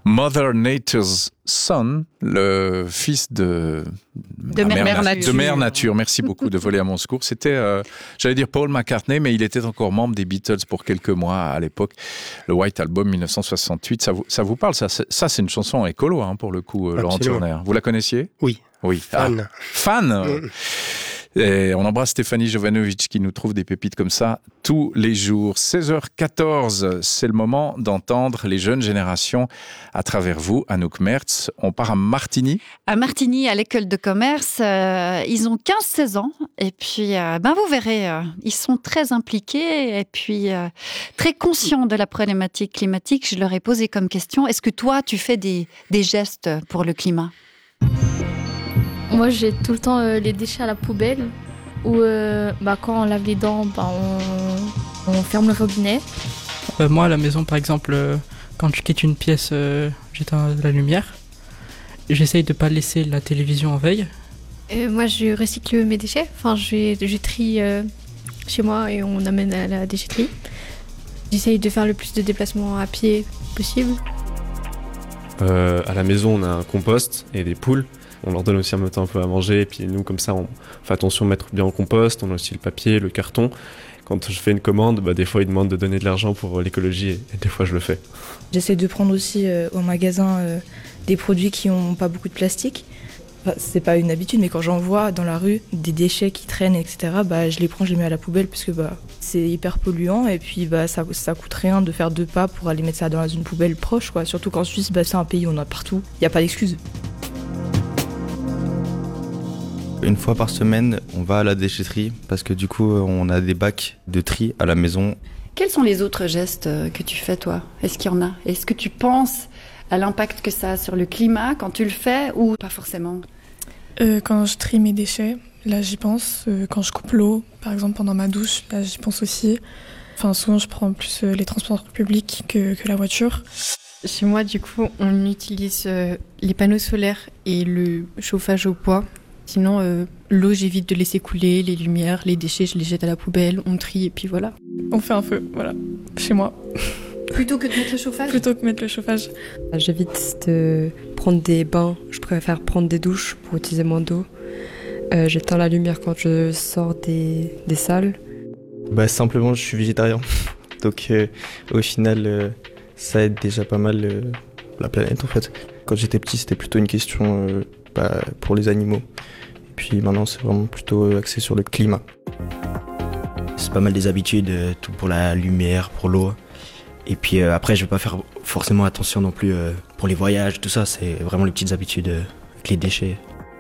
Mother Nature's Son, le fils de Mère Nature. Merci beaucoup de voler à mon secours. C'était, j'allais dire Paul McCartney, mais il était encore membre des Beatles pour quelques mois à l'époque. Le White Album 1968, ça vous parle? Ça, c'est une chanson écolo, hein, pour le coup, Laurent Turner. Vous la connaissiez? Oui. Fan. Fan. Et on embrasse Stéphanie Jovanovic qui nous trouve des pépites comme ça tous les jours. 16h14, c'est le moment d'entendre les jeunes générations à travers vous, Anouk Mertz. On part à Martigny. À Martigny, à l'école de commerce, ils ont 15-16 ans. Et puis, vous verrez, ils sont très impliqués et puis très conscients de la problématique climatique. Je leur ai posé comme question, est-ce que toi, tu fais des gestes pour le climat ? Moi, j'ai tout le temps les déchets à la poubelle. Ou quand on lave les dents, on ferme le robinet. Moi, à la maison, par exemple, quand je quitte une pièce, j'éteins la lumière. J'essaye de ne pas laisser la télévision en veille. Moi, je recycle mes déchets. Enfin, je trie chez moi et on amène à la déchetterie. J'essaye de faire le plus de déplacements à pied possible. À la maison, on a un compost et des poules. On leur donne aussi en même temps un peu à manger, et puis nous, comme ça, on fait attention de mettre bien en compost. On a aussi le papier, le carton. Quand je fais une commande, des fois, ils demandent de donner de l'argent pour l'écologie, et des fois, je le fais. J'essaie de prendre aussi au magasin des produits qui n'ont pas beaucoup de plastique. C'est pas une habitude, mais quand j'en vois dans la rue des déchets qui traînent, etc., je les prends, je les mets à la poubelle, parce que c'est hyper polluant, et puis ça coûte rien de faire 2 pas pour aller mettre ça dans une poubelle proche, quoi. Surtout qu'en Suisse, c'est un pays où on en a partout. Il n'y a pas d'excuse. Une fois par semaine, on va à la déchetterie parce que du coup, on a des bacs de tri à la maison. Quels sont les autres gestes que tu fais, toi ? Est-ce qu'il y en a ? Est-ce que tu penses à l'impact que ça a sur le climat quand tu le fais ou pas forcément ? Quand je trie mes déchets, là j'y pense. Quand je coupe l'eau, par exemple pendant ma douche, là j'y pense aussi. Enfin, souvent je prends plus les transports publics que la voiture. Chez moi, du coup, on utilise les panneaux solaires et le chauffage au bois. Sinon, l'eau, j'évite de laisser couler, les lumières, les déchets, je les jette à la poubelle, on trie et puis voilà. On fait un feu, voilà, chez moi. Plutôt que de mettre le chauffage ? Plutôt que mettre le chauffage. J'évite de prendre des bains, je préfère prendre des douches pour utiliser moins d'eau. J'éteins la lumière quand je sors des salles. Simplement, je suis végétarien. Donc au final, ça aide déjà pas mal la planète en fait. Quand j'étais petit, c'était plutôt une question pour les animaux. Et puis maintenant, c'est vraiment plutôt axé sur le climat. C'est pas mal des habitudes, tout pour la lumière, pour l'eau. Et puis après, je vais pas faire forcément attention non plus pour les voyages, tout ça. C'est vraiment les petites habitudes avec les déchets.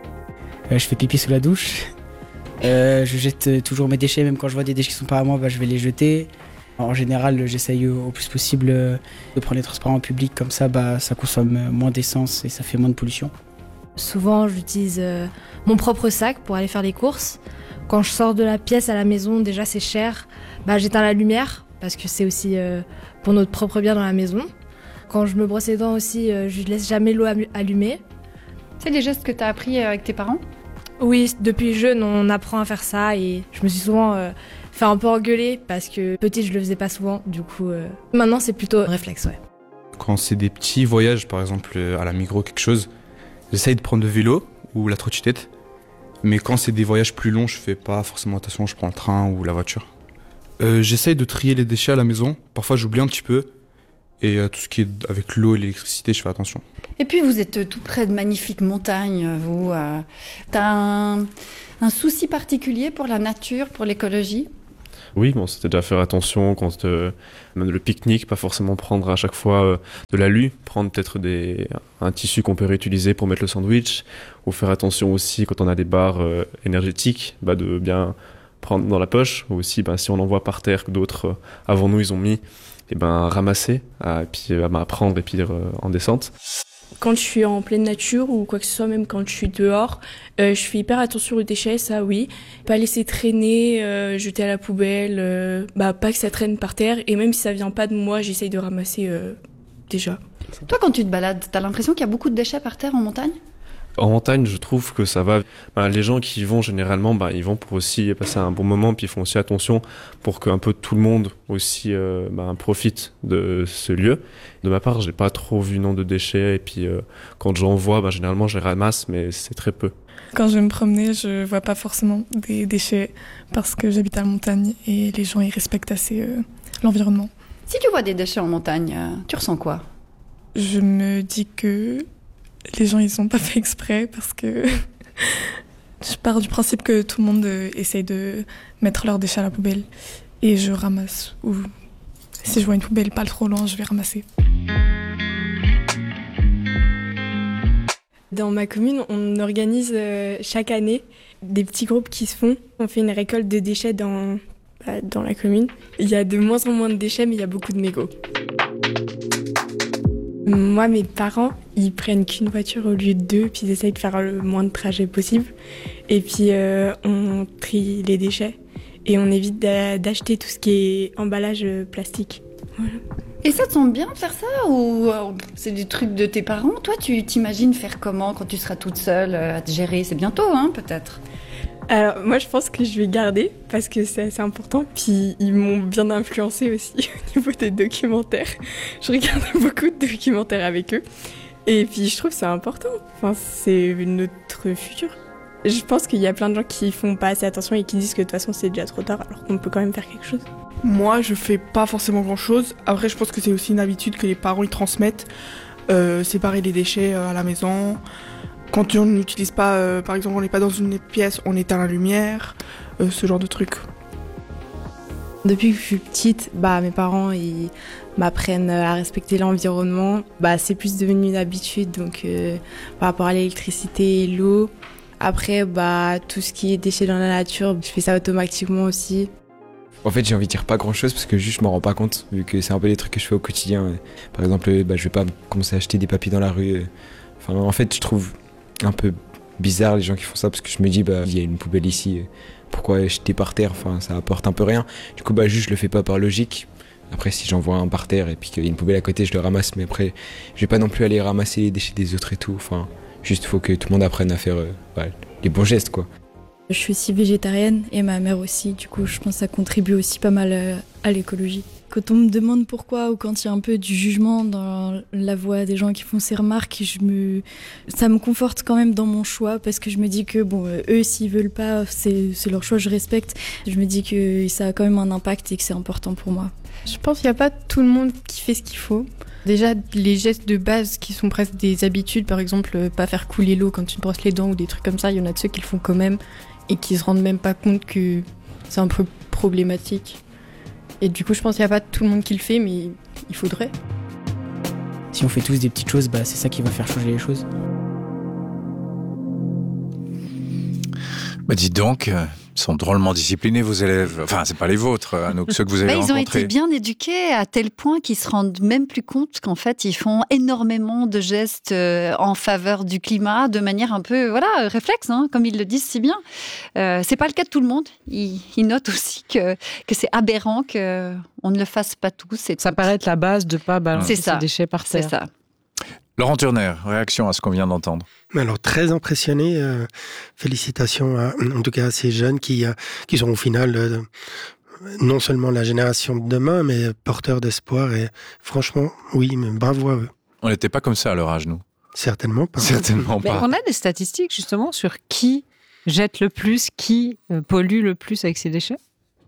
Je fais pipi sous la douche. Je jette toujours mes déchets, même quand je vois des déchets qui sont pas à moi, je vais les jeter. En général, j'essaye au plus possible de prendre les transports en public, comme ça consomme moins d'essence et ça fait moins de pollution. Souvent, j'utilise mon propre sac pour aller faire les courses. Quand je sors de la pièce à la maison, déjà c'est cher, j'éteins la lumière parce que c'est aussi pour notre propre bien dans la maison. Quand je me brosse les dents aussi, je laisse jamais l'eau allumée. C'est des gestes que tu as appris avec tes parents ? Oui, depuis jeune, on apprend à faire ça et je me suis souvent fait un peu engueuler parce que petite, je le faisais pas souvent. Du coup, maintenant, c'est plutôt un réflexe, ouais. Quand c'est des petits voyages, par exemple à la Migros, quelque chose, j'essaye de prendre le vélo ou la trottinette. Mais quand c'est des voyages plus longs, je fais pas forcément attention, je prends le train ou la voiture. J'essaye de trier les déchets à la maison. Parfois, j'oublie un petit peu. Et tout ce qui est avec l'eau et l'électricité, je fais attention. Et puis, vous êtes tout près de magnifiques montagnes, vous. T'as un souci particulier pour la nature, pour l'écologie ? Oui, c'était déjà faire attention quand même le pique-nique, pas forcément prendre à chaque fois de l'alu, prendre peut-être un tissu qu'on peut réutiliser pour mettre le sandwich, ou faire attention aussi quand on a des barres énergétiques, de bien prendre dans la poche, ou aussi si on en voit par terre que d'autres avant nous ils ont mis, ramasser, et puis prendre et puis en descente. Quand je suis en pleine nature ou quoi que ce soit, même quand je suis dehors, je fais hyper attention aux déchets, ça oui. Pas laisser traîner, jeter à la poubelle, pas que ça traîne par terre. Et même si ça vient pas de moi, j'essaye de ramasser déjà. Toi, quand tu te balades, t'as l'impression qu'il y a beaucoup de déchets par terre en montagne ? En montagne, je trouve que ça va. Les gens qui y vont généralement, ils vont pour aussi passer un bon moment, puis ils font aussi attention pour qu'un peu tout le monde aussi profite de ce lieu. De ma part, j'ai pas trop vu de déchets, et puis quand j'en vois, généralement je les ramasse, mais c'est très peu. Quand je vais me promener, je vois pas forcément des déchets parce que j'habite à la montagne et les gens ils respectent assez l'environnement. Si tu vois des déchets en montagne, tu ressens quoi ? Je me dis que les gens, ils ont pas fait exprès parce que je pars du principe que tout le monde essaye de mettre leurs déchets à la poubelle et je ramasse. Ou si je vois une poubelle pas trop loin, je vais ramasser. Dans ma commune, on organise chaque année des petits groupes qui se font. On fait une récolte de déchets dans la commune. Il y a de moins en moins de déchets, mais il y a beaucoup de mégots. Moi, mes parents, ils prennent qu'une voiture au lieu de 2, puis ils essayent de faire le moins de trajets possible. Et puis, on trie les déchets et on évite d'acheter tout ce qui est emballage plastique. Voilà. Et ça te semble bien de faire ça ou c'est des trucs de tes parents ? Toi, tu t'imagines faire comment quand tu seras toute seule à te gérer ? C'est bientôt, peut-être ? Alors, moi, je pense que je vais garder parce que c'est assez important. Puis, ils m'ont bien influencé aussi au niveau des documentaires. Je regarde beaucoup de documentaires avec eux. Et puis, je trouve que c'est important. Enfin, c'est notre futur. Je pense qu'il y a plein de gens qui font pas assez attention et qui disent que de toute façon, c'est déjà trop tard, alors qu'on peut quand même faire quelque chose. Moi, je fais pas forcément grand-chose. Après, je pense que c'est aussi une habitude que les parents ils transmettent. Séparer les déchets à la maison. Quand on n'utilise pas, par exemple, on n'est pas dans une pièce, on éteint la lumière, ce genre de trucs. Depuis que je suis petite, mes parents ils m'apprennent à respecter l'environnement. C'est plus devenu une habitude, donc par rapport à l'électricité et l'eau. Après, tout ce qui est déchets dans la nature, je fais ça automatiquement aussi. En fait, j'ai envie de dire pas grand-chose parce que juste je m'en rends pas compte, vu que c'est un peu des trucs que je fais au quotidien. Par exemple, je vais pas commencer à acheter des papiers dans la rue. En fait, je trouve un peu bizarre les gens qui font ça parce que je me dis il y a une poubelle ici, pourquoi jeter par terre, ça apporte un peu rien. Du coup juste je le fais pas par logique. Après si j'en vois un par terre et puis qu'il y a une poubelle à côté, je le ramasse, mais après je vais pas non plus aller ramasser les déchets des autres et tout. Juste faut que tout le monde apprenne à faire les bons gestes quoi. Je suis aussi végétarienne et ma mère aussi, du coup je pense que ça contribue aussi pas mal à l'écologie. Quand on me demande pourquoi ou quand il y a un peu du jugement dans la voix des gens qui font ces remarques, ça me conforte quand même dans mon choix parce que je me dis que eux s'ils veulent pas, c'est leur choix, je respecte. Je me dis que ça a quand même un impact et que c'est important pour moi. Je pense qu'il n'y a pas tout le monde qui fait ce qu'il faut. Déjà, les gestes de base qui sont presque des habitudes, par exemple, pas faire couler l'eau quand tu te brosses les dents ou des trucs comme ça, il y en a de ceux qui le font quand même et qui se rendent même pas compte que c'est un peu problématique. Et du coup, je pense qu'il n'y a pas tout le monde qui le fait, mais il faudrait. Si on fait tous des petites choses, c'est ça qui va faire changer les choses. Dites donc, ils sont drôlement disciplinés, vos élèves. Enfin, c'est pas les vôtres, Anouk, ceux que vous avez rencontrés. Ils ont été bien éduqués à tel point qu'ils se rendent même plus compte qu'en fait, ils font énormément de gestes en faveur du climat de manière un peu, réflexe, comme ils le disent si bien. C'est pas le cas de tout le monde. Ils notent aussi que c'est aberrant qu'on ne le fasse pas tous. Ça paraît être la base de pas balancer ses déchets par terre. C'est ça. Laurent Turner, réaction à ce qu'on vient d'entendre. Alors, très impressionné. Félicitations en tout cas à ces jeunes qui sont au final non seulement la génération de demain, mais porteurs d'espoir. Et franchement, oui, mais bravo à eux. On n'était pas comme ça à leur âge, nous. Certainement pas. Certainement pas. On a des statistiques justement sur qui jette le plus, qui pollue le plus avec ses déchets ?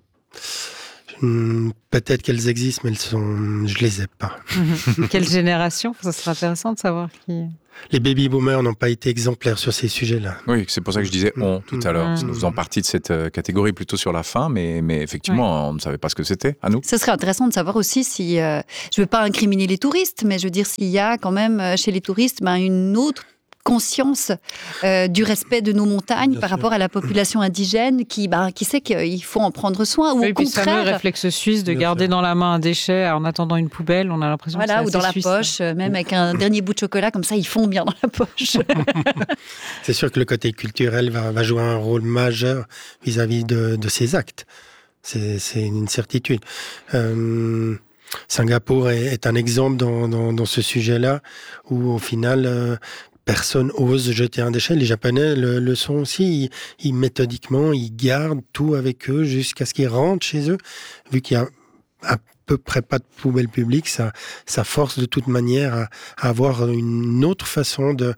Peut-être qu'elles existent, mais je les ai pas. Quelle génération ? Ça serait intéressant de savoir qui. Les baby-boomers n'ont pas été exemplaires sur ces sujets-là. Oui, c'est pour ça que je disais « on » tout à l'heure. Nous faisons partie de cette catégorie plutôt sur la fin, mais effectivement, on ne savait pas ce que c'était, à nous. Ce serait intéressant de savoir aussi si, je ne veux pas incriminer les touristes, mais je veux dire s'il y a quand même chez les touristes une autre conscience du respect de nos montagnes par rapport à la population indigène qui sait qu'il faut en prendre soin ou au contraire. Ce fameux réflexe suisse de garder dans la main un déchet en attendant une poubelle, on a l'impression que c'est assez ou dans la suisse, poche, même avec un dernier bout de chocolat, comme ça ils font bien dans la poche. C'est sûr que le côté culturel va jouer un rôle majeur vis-à-vis de ces actes. C'est une certitude. Singapour est un exemple dans ce sujet-là où au final personne ose jeter un déchet. Les Japonais le sont aussi. Ils méthodiquement, ils gardent tout avec eux jusqu'à ce qu'ils rentrent chez eux. Vu qu'il y a à peu près pas de poubelle publique, ça force de toute manière à avoir une autre façon de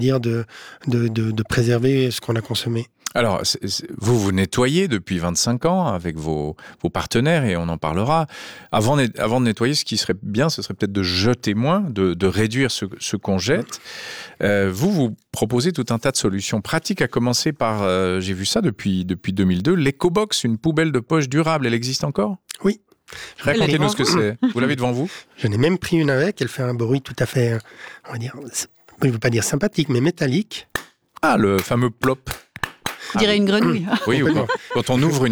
préserver ce qu'on a consommé. Alors, vous nettoyez depuis 25 ans avec vos partenaires et on en parlera. Avant de nettoyer, ce qui serait bien, ce serait peut-être de jeter moins, de réduire ce qu'on jette. Vous proposez tout un tas de solutions pratiques, à commencer par, j'ai vu ça depuis 2002, l'EcoBox, une poubelle de poche durable. Elle existe encore ? Oui. Racontez-nous ce que c'est. Vous l'avez devant vous ? J'en ai même pris une avec. Elle fait un bruit tout à fait, on va dire, je ne veux pas dire sympathique, mais métallique. Ah, le fameux plop. On dirait une grenouille. Oui, quand on ouvre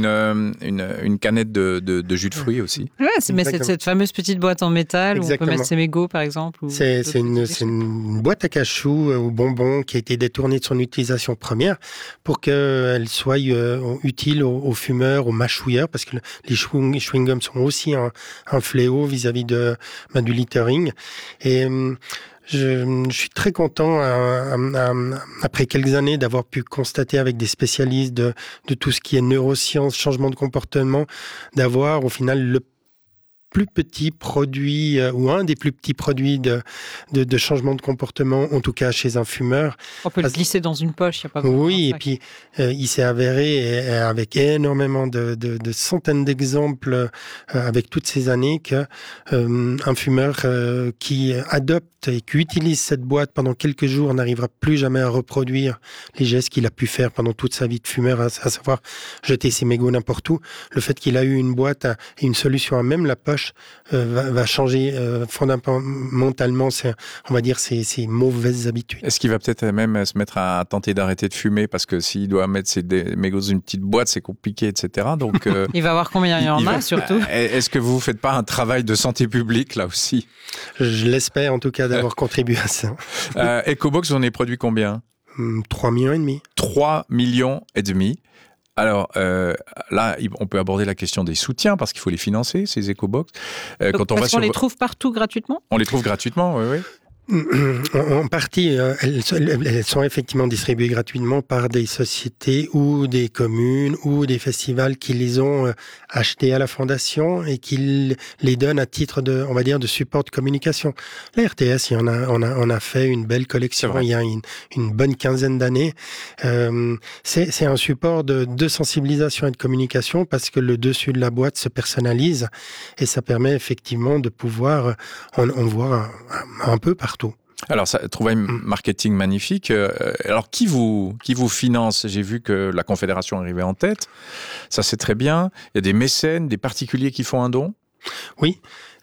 une canette de jus de fruits aussi. Ouais, mais c'est cette fameuse petite boîte en métal où on peut mettre ses mégots, par exemple. C'est une boîte à cachou ou bonbons qui a été détournée de son utilisation première pour qu'elle soit utile aux fumeurs, aux mâchouilleurs, parce que les chewing-gums sont aussi un fléau vis-à-vis du littering. Et je suis très content, après quelques années, d'avoir pu constater avec des spécialistes de tout ce qui est neurosciences, changement de comportement, d'avoir au final le plus petit produit ou un des plus petits produits de changement de comportement, en tout cas chez un fumeur. On peut le glisser dans une poche, il n'y a pas besoin. Oui, et puis il s'est avéré, avec énormément de centaines d'exemples, avec toutes ces années, que un fumeur qui adopte et qui utilise cette boîte pendant quelques jours n'arrivera plus jamais à reproduire les gestes qu'il a pu faire pendant toute sa vie de fumeur, à savoir jeter ses mégots n'importe où. Le fait qu'il a eu une boîte et une solution à même la poche va changer fondamentalement, on va dire, ces mauvaises habitudes. Est-ce qu'il va peut-être même se mettre à tenter d'arrêter de fumer, parce que s'il doit mettre ses mégots dans une petite boîte, c'est compliqué, etc. Donc, il va voir combien il y en a, surtout. Est-ce que vous ne faites pas un travail de santé publique, là aussi ? Je l'espère, en tout cas, d'avoir contribué à ça. EcoBox, vous en avez produit combien ? 3,5 millions. 3,5 millions. Alors là, on peut aborder la question des soutiens, parce qu'il faut les financer, ces EcoBox. Parce qu'on les trouve partout gratuitement ? On les trouve gratuitement, oui. En partie, elles sont effectivement distribuées gratuitement par des sociétés ou des communes ou des festivals qui les ont achetées à la fondation et qui les donnent à titre de support de communication. La RTS, on a fait une belle collection il y a une bonne quinzaine d'années. C'est un support de sensibilisation et de communication, parce que le dessus de la boîte se personnalise et ça permet effectivement de pouvoir en voir un peu partout. Alors, ça trouvaille marketing magnifique. Alors, qui vous finance ? J'ai vu que la Confédération arrivait en tête. Ça, c'est très bien. Il y a des mécènes, des particuliers qui font un don ? Oui.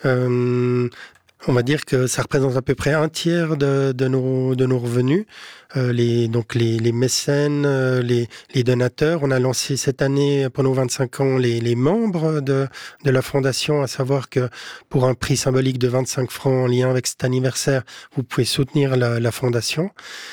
On va dire que ça représente à peu près un tiers de nos revenus. Les mécènes, les donateurs. On a lancé cette année, pour nos 25 ans, les membres de la fondation, à savoir que pour un prix symbolique de 25 francs en lien avec cet anniversaire, vous pouvez soutenir la fondation.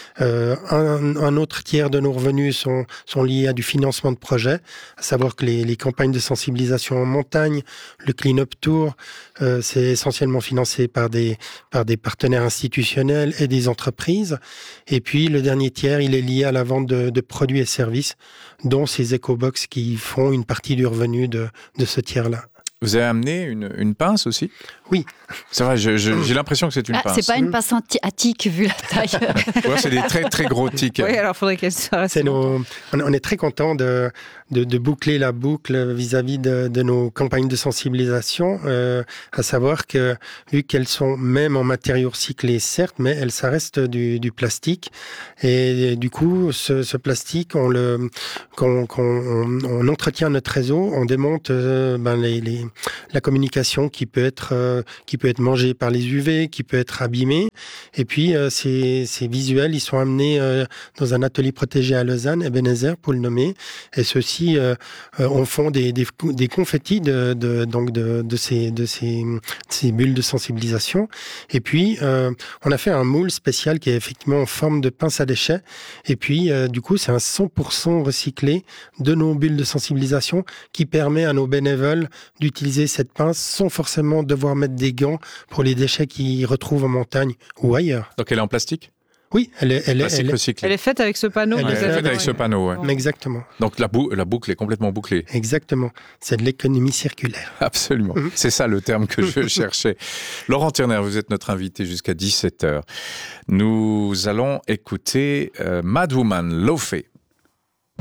Un autre tiers de nos revenus sont liés à du financement de projets, à savoir que les campagnes de sensibilisation en montagne, le Clean Up Tour, c'est essentiellement financé par des partenaires institutionnels et des entreprises. Et puis, le dernier tiers, il est lié à la vente de produits et services, dont ces EcoBox qui font une partie du revenu de ce tiers-là. Vous avez amené une pince aussi ? Oui. C'est vrai, j'ai l'impression que c'est une pince. C'est pas une pince à tic, vu la taille. Ouais, c'est des très très gros tics. Oui, alors il faudrait qu'elle soit... On est très content de boucler la boucle vis-à-vis de nos campagnes de sensibilisation, à savoir que, vu qu'elles sont même en matériaux recyclés, certes, mais ça reste du plastique. Et du coup, ce plastique, on entretient notre réseau, on démonte la communication qui peut être mangée par les UV, qui peut être abîmée. Et puis, ces visuels, ils sont amenés dans un atelier protégé à Lausanne, Ebenezer pour le nommer. Et ceux-ci on font des confettis de ces bulles de sensibilisation. Et puis, on a fait un moule spécial qui est effectivement en forme de pince à déchets. Et puis, du coup, c'est un 100% recyclé de nos bulles de sensibilisation qui permet à nos bénévoles d'utiliser cette pince sans forcément devoir mettre des gants pour les déchets qu'ils retrouvent en montagne ou ailleurs. Donc, elle est en plastique ? Oui, elle est faite avec ce panneau. Elle est faite avec ce panneau, ouais. Exactement. Donc la boucle est complètement bouclée. Exactement. C'est de l'économie circulaire. Absolument. C'est ça le terme que je cherchais. Laurent Turner, vous êtes notre invité jusqu'à 17h. Nous allons écouter Mad Woman, Lo-Fi.